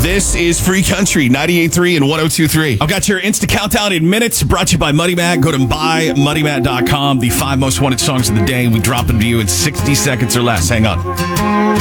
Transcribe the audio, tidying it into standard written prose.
This is Free Country, 98.3 and 102.3. I've got your Insta Countdown in minutes, brought to you by Muddy Matt. Go to buymuddymatt.com. The 5 most wanted songs of the day. We drop them to you in 60 seconds or less. Hang on.